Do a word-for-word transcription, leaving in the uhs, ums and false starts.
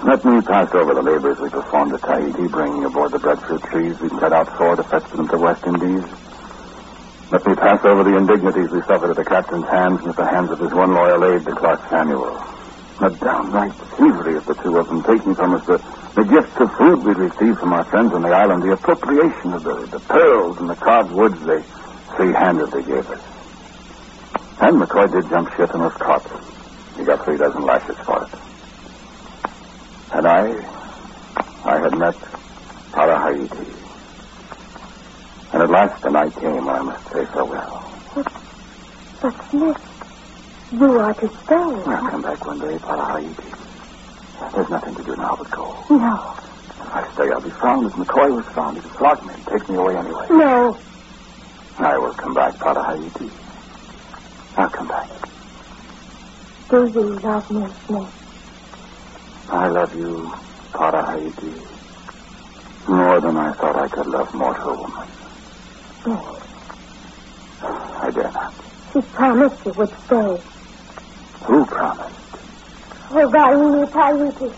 Let me pass over the labors we performed at Tahiti, bringing aboard the breadfruit trees we set out for to fetch them to the West Indies. Let me pass over the indignities we suffered at the captain's hands and at the hands of his one loyal aide, the Clark Samuel. The downright thievery of the two of them, taking from us the, the gifts of food we'd received from our friends on the island, the appropriation of the, the pearls and the carved woods they free-handedly gave us. And McCoy did jump ship and was caught. He got three dozen lashes for it. And I, I had met Parahayiti. And at last the night came when I must say farewell. But, but, Smith, you are to stay. I'll come back one day, Parahayiti. There's nothing to do now but go. No. If I stay, I'll be found as McCoy was found. He'd flog me and take me away anyway. No. I will come back, Parahayiti. I'll come back. Do you love me, Smith? I love you, Parahayiti, more than I thought I could love mortal woman. Smith. I dare not. She promised you would stay. Who promised? Oh, Vaini Tahiti.